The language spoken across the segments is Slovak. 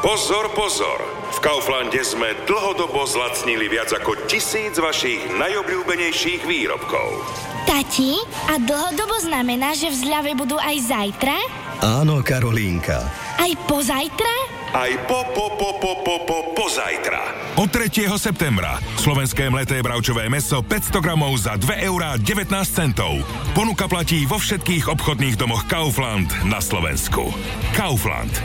Pozor, pozor! V Kauflande sme dlhodobo zlacnili viac ako 1000 vašich najobľúbenejších výrobkov. Tati, a dlhodobo znamená, že v zľave budú aj zajtra? Áno, Karolínka. Aj pozajtra? Aj pozajtra. Od 3. septembra slovenské mleté bravčové mäso 500 gramov za 2,19 €. Ponuka platí vo všetkých obchodných domoch Kaufland na Slovensku. Kaufland.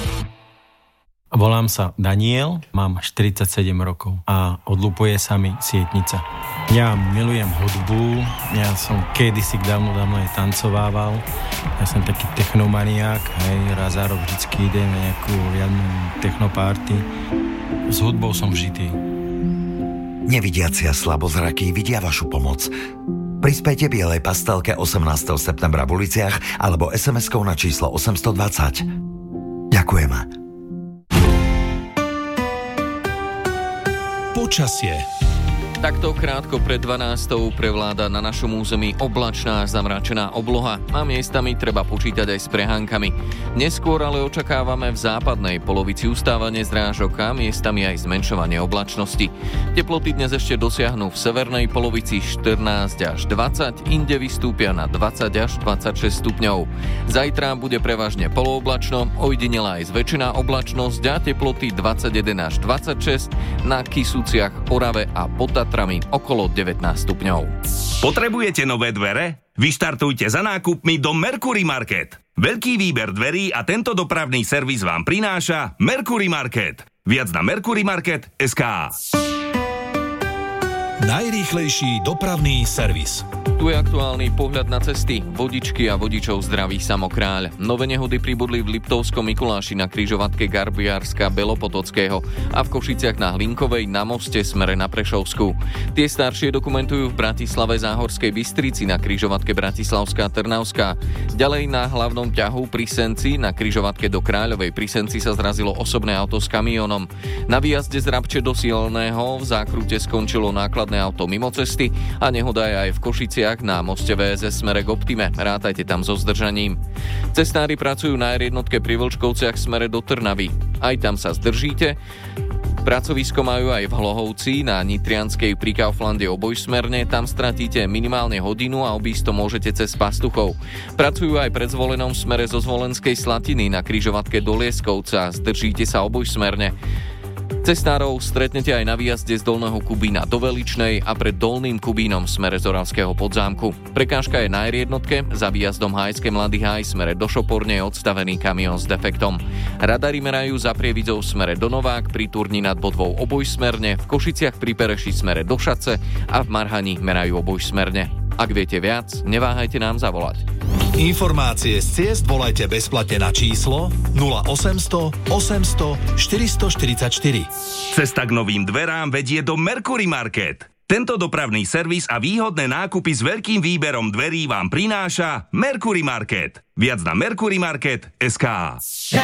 Volám sa Daniel, mám 47 rokov a odlupuje sa mi sietnica. Ja milujem hudbu, ja som kedysi dávno aj tancovával. Ja som taký technomaniák, hej, raz za rok vždycky idem na nejakú riadnu technoparty. S hudbou som vžitý. Nevidiaci a slabozrakí vidia vašu pomoc. Prispejte bielej pastelke 18. septembra v uliciach alebo SMS-kou na číslo 820. Ďakujeme. Počasie. Takto krátko pred 12. prevláda na našom území oblačná zamračená obloha a miestami treba počítať aj s prehánkami. Neskôr ale očakávame v západnej polovici ustávanie zrážok a miestami aj zmenšovanie oblačnosti. Teploty dnes ešte dosiahnu v severnej polovici 14 až 20, inde vystúpia na 20 až 26 stupňov. Zajtra bude prevažne polooblačno, ojedinelá aj zväčšená oblačnosť a teploty 21 až 26, na Kysuciach, Orave a Tatrami okolo 19 stupňov. Potrebujete nové dvere? Vyštartujte za nákupmi do Mercury Market. Veľký výber dverí a tento dopravný servis vám prináša Mercury Market. Viac na mercurymarket.sk. Najrýchlejší dopravný servis. Tu je aktuálny pohľad na cesty. Vodičky a vodičov zdraví Samokráľ. Nové nehody pribudli v Liptovskom Mikuláši na križovatke Garbiarska Belopotockého a v Košiciach na Hlinkovej na moste smere na Prešovsku. Tie staršie dokumentujú v Bratislave Záhorskej Bystrici na križovatke Bratislavská Trnavská. Ďalej na hlavnom ťahu pri Senci na križovatke do Kráľovej pri Senci sa zrazilo osobné auto s kamiónom. Na výjazde z Rabče do Silného v zákrute skončilo nákladné auto mimo cesty a nehoda je aj v Košiciach na moste VSS smere k Optime. Rátajte tam so zdržaním. Cestári pracujú na R1 pri Vlčkovciach smere do Trnavy. Aj tam sa zdržíte. Pracovisko majú aj v Hlohovci na Nitrianskej pri Kauflande obojsmerne. Tam stratíte minimálne hodinu a obísť to môžete cez Pastuchov. Pracujú aj pred Zvolenom smere zo Zvolenskej Slatiny na križovatke do Lieskovca. Zdržíte sa obojsmerne. Cestárov stretnete aj na výjazde z Dolného Kubína do Veličnej a pred Dolným Kubínom smere z Oravského Podzámku. Prekážka je na R1, za výjazdom Hájské Mladý Háj smere do Šoporne je odstavený kamión s defektom. Radary merajú za Prievidzou smere do Novák, pri Turni nad Bodvou obojsmerne, v Košiciach pri Pereši smere do Šace a v Marhani merajú obojsmerne. Ak viete viac, neváhajte nám zavolať. Informácie z ciest volajte bezplatne na číslo 0800 800 444. Cesta k novým dverám vedie do Mercury Market. Tento dopravný servis a výhodné nákupy s veľkým výberom dverí vám prináša Mercury Market. Viac na mercurymarket.sk.